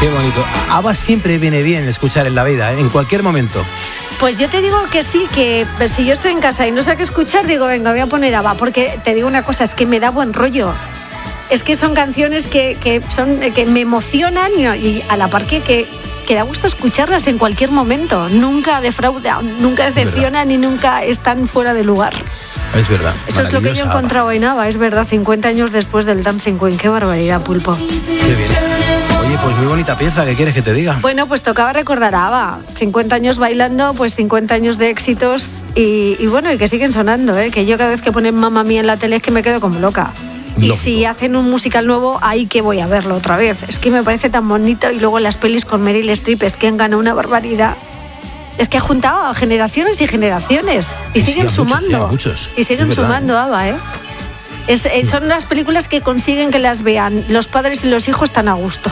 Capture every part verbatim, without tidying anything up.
Qué bonito. ABBA siempre viene bien escuchar en la vida, ¿eh? En cualquier momento. Pues yo te digo que sí, que pues, si yo estoy en casa y no sé qué escuchar, digo, venga, voy a poner ABBA, porque te digo una cosa, es que me da buen rollo. Es que son canciones que, que, son, que me emocionan y, y a la par que, que, que da gusto escucharlas en cualquier momento. Nunca defraudan, nunca decepcionan y nunca están fuera de lugar. Es verdad. Eso es lo que yo he encontrado en ABBA, es verdad, cincuenta años después del Dancing Queen. Qué barbaridad, Pulpo. Qué bien. Oye, pues muy bonita pieza, ¿qué quieres que te diga? Bueno, pues tocaba recordar a ABBA. cincuenta años bailando, pues cincuenta años de éxitos y, y bueno, y que siguen sonando, ¿eh? Que yo cada vez que ponen Mamma Mía en la tele es que me quedo como loca. Y Lógico. Si hacen un musical nuevo, ahí que voy a verlo otra vez. Es que me parece tan bonito. Y luego las pelis con Meryl Streep es que han ganado una barbaridad. Es que ha juntado a generaciones y generaciones. Y sí, siguen sumando. Muchos, muchos. Y siguen sumando, ABBA, ¿eh? Es, eh, son las películas que consiguen que las vean los padres y los hijos tan a gusto.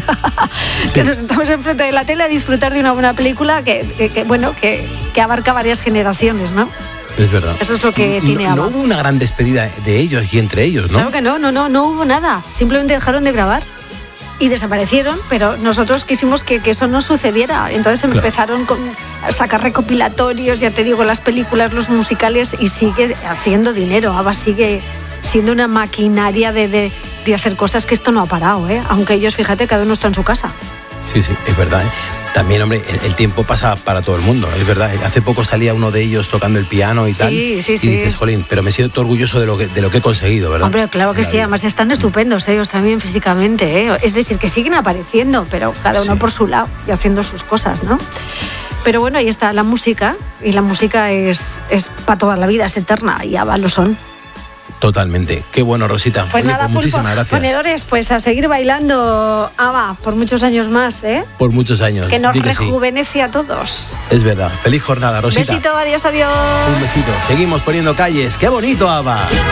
Sí. Que nos sentamos enfrente de la tele a disfrutar de una buena película que, que, que bueno, que, que abarca varias generaciones, ¿no? Es verdad. Eso es lo que tiene ABBA. No, no hubo una gran despedida de ellos y entre ellos, ¿no? Claro que no, no, no, no hubo nada. Simplemente dejaron de grabar y desaparecieron, pero nosotros quisimos que, que eso no sucediera. Entonces claro. Empezaron con, a sacar recopilatorios, ya te digo, las películas, los musicales y sigue haciendo dinero. ABBA sigue siendo una maquinaria de, de, de hacer cosas que esto no ha parado, ¿eh? Aunque ellos, fíjate, cada uno está en su casa. Sí, sí, es verdad, ¿eh? También, hombre, el, el tiempo pasa para todo el mundo, es verdad. Hace poco salía uno de ellos tocando el piano y tal. Sí, sí, y sí. dices, jolín, pero me siento orgulloso de lo que, de lo que he conseguido, ¿verdad? Hombre, claro que sí, además están estupendos ellos también físicamente, ¿eh? Es decir, que siguen apareciendo, pero cada uno sí. Por su lado y haciendo sus cosas, ¿no? Pero bueno, ahí está la música, y la música es, es para toda la vida, es eterna, y ABBA lo son. Totalmente. Qué bueno, Rosita. Pues Oye, nada, pues muchísimas Pulpo, gracias. Ponedores, pues a seguir bailando ABBA por muchos años más, ¿eh? Por muchos años. Que nos Di que rejuvenece sí. a todos. Es verdad. Feliz jornada, Rosita. Besito, adiós, adiós. Un besito. Seguimos poniendo calles. ¡Qué bonito, ABBA!